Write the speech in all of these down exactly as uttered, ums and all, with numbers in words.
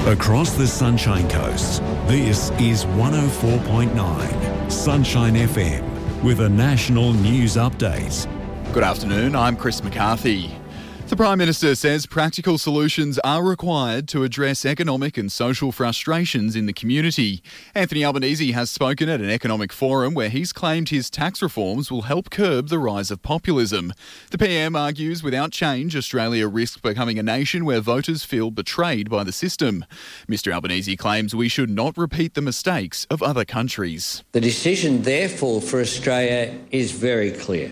Across the Sunshine Coast, this is one oh four point nine Sunshine F M with a national news update. Good afternoon, I'm Chris McCarthy. The Prime Minister says practical solutions are required to address economic and social frustrations in the community. Anthony Albanese has spoken at an economic forum where he's claimed his tax reforms will help curb the rise of populism. The P M argues without change, Australia risks becoming a nation where voters feel betrayed by the system. Mr Albanese claims we should not repeat the mistakes of other countries. The decision, therefore, for Australia is very clear.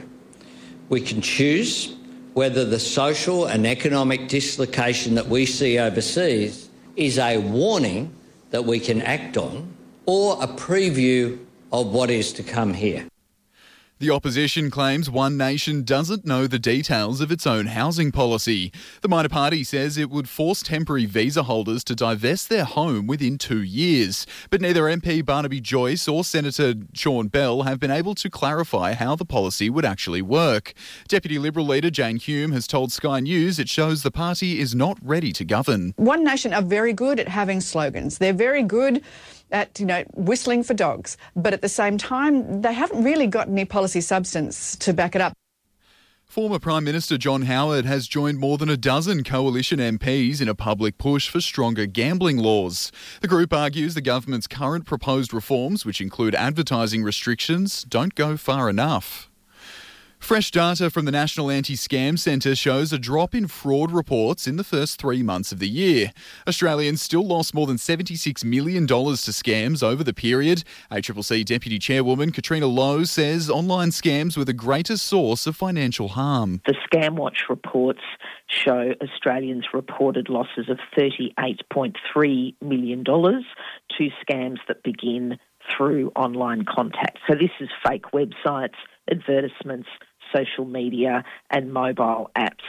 We can choose whether the social and economic dislocation that we see overseas is a warning that we can act on or a preview of what is to come here. The opposition claims One Nation doesn't know the details of its own housing policy. The minor party says it would force temporary visa holders to divest their home within two years. But neither M P Barnaby Joyce or Senator Sean Bell have been able to clarify how the policy would actually work. Deputy Liberal leader Jane Hume has told Sky News it shows the party is not ready to govern. One Nation are very good at having slogans. They're very good at, you know, whistling for dogs. But at the same time, they haven't really got any policy substance to back it up. Former Prime Minister John Howard has joined more than a dozen coalition M Ps in a public push for stronger gambling laws. The group argues the government's current proposed reforms, which include advertising restrictions, don't go far enough. Fresh data from the National Anti-Scam Centre shows a drop in fraud reports in the first three months of the year. Australians still lost more than seventy-six million dollars to scams over the period. A C C C Deputy Chairwoman Katrina Lowe says online scams were the greatest source of financial harm. The ScamWatch reports show Australians reported losses of thirty-eight point three million dollars to scams that begin through online contact. So this is fake websites, advertisements, social media and mobile apps.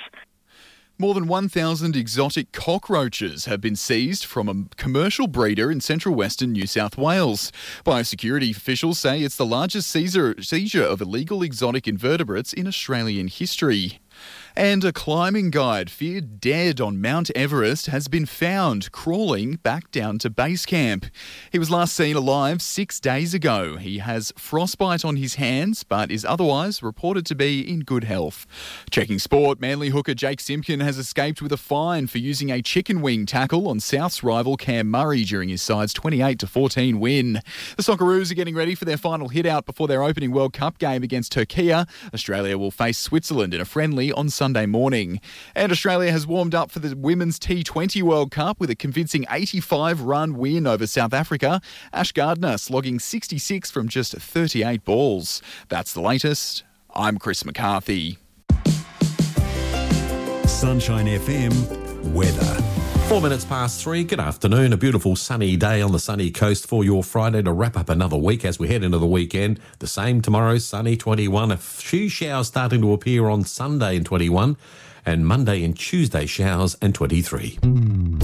More than one thousand exotic cockroaches have been seized from a commercial breeder in central western New South Wales. Biosecurity officials say it's the largest seizure, seizure of illegal exotic invertebrates in Australian history. And a climbing guide feared dead on Mount Everest has been found crawling back down to base camp. He was last seen alive six days ago. He has frostbite on his hands but is otherwise reported to be in good health. Checking sport, Manly hooker Jake Simpkin has escaped with a fine for using a chicken wing tackle on South's rival Cam Murray during his side's twenty-eight to fourteen win. The Socceroos are getting ready for their final hit-out before their opening World Cup game against Turkey. Australia will face Switzerland in a friendly on Sunday morning. And Australia has warmed up for the Women's T twenty World Cup with a convincing eighty-five run win over South Africa. Ash Gardner slogging sixty-six from just thirty-eight balls. That's the latest. I'm Chris McCarthy. Sunshine F M weather. Four minutes past three. Good afternoon. A beautiful sunny day on the sunny coast for your Friday to wrap up another week as we head into the weekend. The same tomorrow, sunny twenty-one. A few showers starting to appear on Sunday in twenty-one and Monday and Tuesday showers and twenty-three.